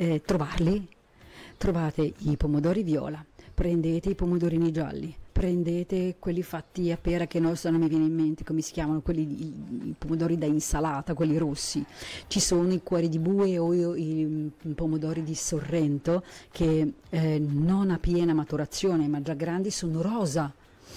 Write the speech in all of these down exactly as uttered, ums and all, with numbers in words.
eh, trovarli. Trovate i pomodori viola, prendete i pomodorini gialli, prendete quelli fatti a pera che non, so, non mi viene in mente come si chiamano, quelli, i, i pomodori da insalata, quelli rossi. Ci sono i cuori di bue o i, i pomodori di Sorrento che eh, non a piena maturazione ma già grandi sono rosa.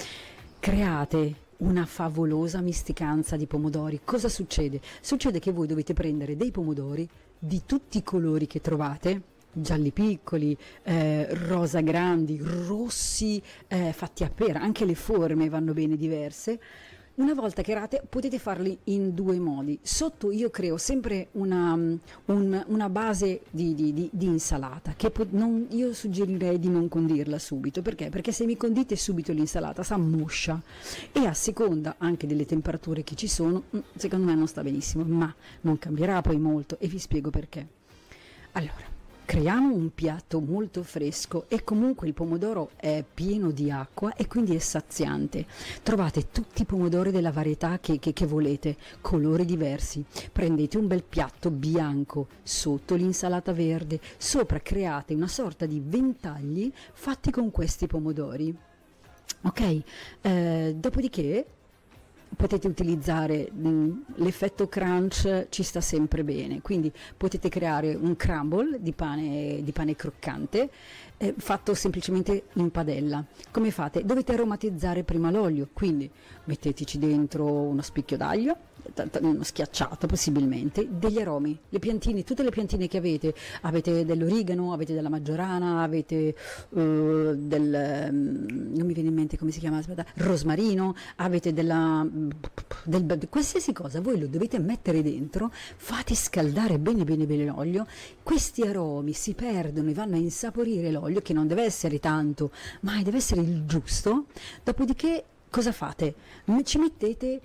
Create una favolosa misticanza di pomodori. Cosa succede? Succede che voi dovete prendere dei pomodori di tutti i colori che trovate, gialli piccoli, eh, rosa grandi, rossi eh, fatti a pera, anche le forme vanno bene diverse. Una volta create potete farli in due modi. Sotto io creo sempre una, un, una base di, di, di, di insalata che po- non, io suggerirei di non condirla subito. Perché? Perché se mi condite subito l'insalata sa moscia e a seconda anche delle temperature che ci sono, secondo me non sta benissimo, ma non cambierà poi molto e vi spiego perché. Allora, creiamo un piatto molto fresco e comunque il pomodoro è pieno di acqua e quindi è saziante. Trovate tutti i pomodori della varietà che, che, che volete, colori diversi. Prendete un bel piatto bianco, sotto l'insalata verde, sopra create una sorta di ventagli fatti con questi pomodori. Ok, eh, dopodiché potete utilizzare mh, l'effetto crunch, ci sta sempre bene, quindi potete creare un crumble di pane, di pane croccante eh, fatto semplicemente in padella. Come fate? Dovete aromatizzare prima l'olio, quindi metteteci dentro uno spicchio d'aglio, t- t- uno schiacciato possibilmente, degli aromi, le piantine, tutte le piantine che avete, avete dell'origano, avete della maggiorana, avete uh, del, um, non mi viene in mente come si chiama, aspetta, rosmarino, avete della del, qualsiasi cosa voi lo dovete mettere dentro, fate scaldare bene bene bene l'olio, questi aromi si perdono e vanno a insaporire l'olio, che non deve essere tanto ma deve essere il giusto. Dopodiché cosa fate? Ci mettete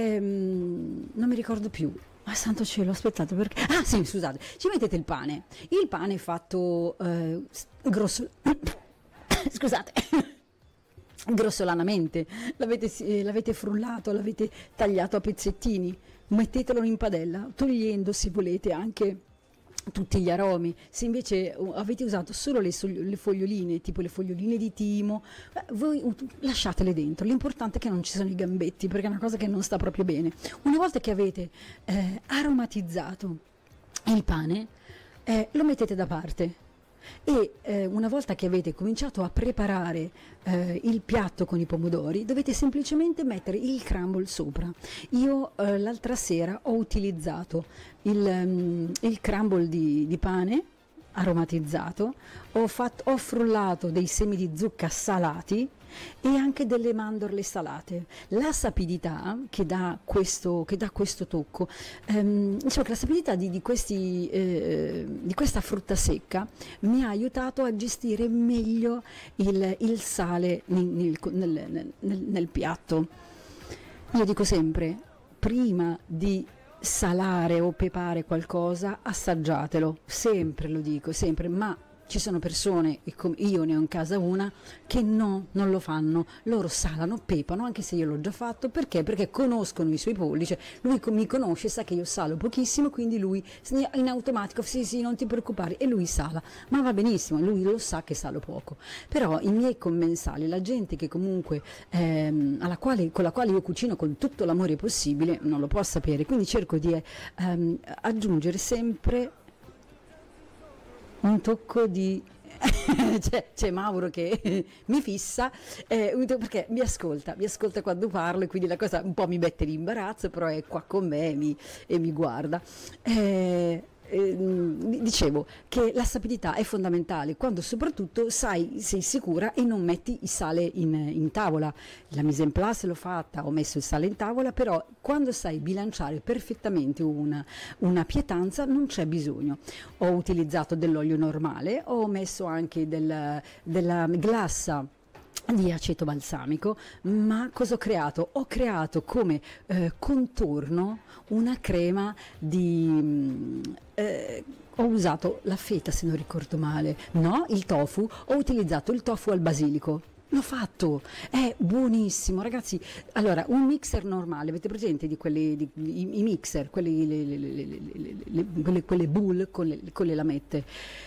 ehm, non mi ricordo più, ma santo cielo, aspettate perché ah sì, scusate, ci mettete il pane, il pane fatto eh, grosso scusate grossolanamente, l'avete, eh, l'avete frullato, l'avete tagliato a pezzettini, mettetelo in padella, togliendo se volete anche tutti gli aromi. Se invece uh, avete usato solo le, sogli- le foglioline, tipo le foglioline di timo, eh, voi uh, lasciatele dentro. L'importante è che non ci sono i gambetti, perché è una cosa che non sta proprio bene. Una volta che avete eh, aromatizzato il pane, eh, lo mettete da parte. E eh, una volta che avete cominciato a preparare eh, il piatto con i pomodori, dovete semplicemente mettere il crumble sopra. Io eh, l'altra sera ho utilizzato il, um, il crumble di, di pane aromatizzato, ho, fatto, ho frullato dei semi di zucca salati e anche delle mandorle salate. La sapidità che dà questo, che dà questo tocco, ehm, diciamo che la sapidità di, di, questi, eh, di questa frutta secca mi ha aiutato a gestire meglio il, il sale nel, nel, nel, nel, nel piatto. Io dico sempre, prima di salare o pepare qualcosa, assaggiatelo, sempre lo dico, sempre, ma ci sono persone, e come io ne ho in casa una, che no, non lo fanno, loro salano, pepano, anche se io l'ho già fatto, perché? Perché conoscono i suoi pollici, lui mi conosce, sa che io salo pochissimo, quindi lui in automatico, sì sì, non ti preoccupare, e lui sala, ma va benissimo, lui lo sa che salo poco. Però i miei commensali, la gente che comunque, ehm, alla quale, con la quale io cucino con tutto l'amore possibile, non lo può sapere, quindi cerco di ehm, aggiungere sempre un tocco di c'è, c'è Mauro che mi fissa eh, perché mi ascolta mi ascolta quando parlo, e quindi la cosa un po' mi mette in imbarazzo, però è qua con me e mi, e mi guarda. eh, eh, dicevo che la sapidità è fondamentale quando soprattutto sai, sei sicura e non metti il sale in, in tavola. La mise en place l'ho fatta, ho messo il sale in tavola, però quando sai bilanciare perfettamente una, una pietanza non c'è bisogno. Ho utilizzato dell'olio normale, ho messo anche del, della glassa di aceto balsamico, ma cosa ho creato? Ho creato come eh, contorno una crema di... Eh, ho usato la feta, se non ricordo male, no, il tofu, ho utilizzato il tofu al basilico. L'ho fatto, è buonissimo, ragazzi. Allora, un mixer normale, avete presente di quelli, di, i, i mixer, quelli, le, le, le, le, le, quelle, quelle bowl con le, con le lamette?